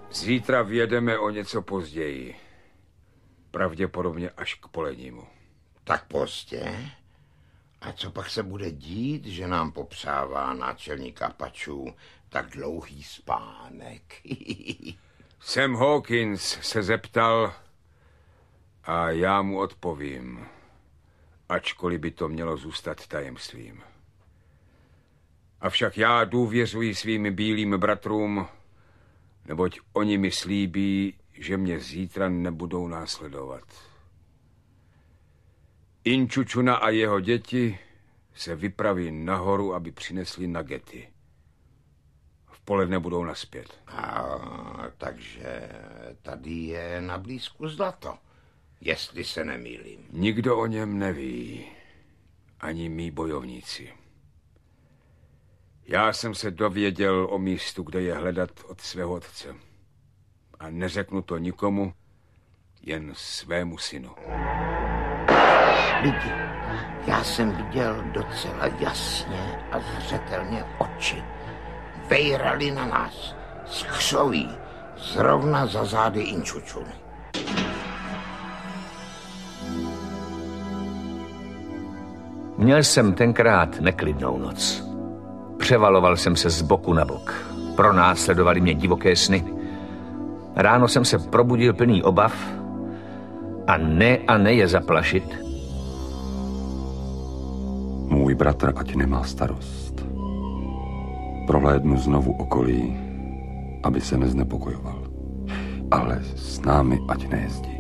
Zítra vyjedeme o něco později. Pravděpodobně až k Polednímu. Tak pozdě? A co pak se bude dít, že nám popřává náčelník Apačů tak dlouhý spánek? Sam Hawkins se zeptal a já mu odpovím, ačkoliv by to mělo zůstat tajemstvím. Avšak já důvěřuji svým bílým bratrům, neboť oni mi slíbí, že mě zítra nebudou následovat. Inčučuna a jeho děti se vypraví nahoru, aby přinesli nagety. V poledne budou naspět. Takže tady je na blízku zlato, jestli se nemýlím. Nikdo o něm neví, ani mí bojovníci. Já jsem se dověděl o místu, kde je hledat od svého otce. A neřeknu to nikomu, jen svému synu. Lidi, já jsem viděl docela jasně a zřetelně oči. Vejrali na nás, skřoví, zrovna za zády Inčučuny. Měl jsem tenkrát neklidnou noc. Převaloval jsem se z boku na bok. Pronásledovali mě divoké sny. Ráno jsem se probudil plný obav a ne je zaplašit. Můj bratr ať nemá starost. Prohlédnu znovu okolí, aby se neznepokojoval. Ale s námi ať nejezdí.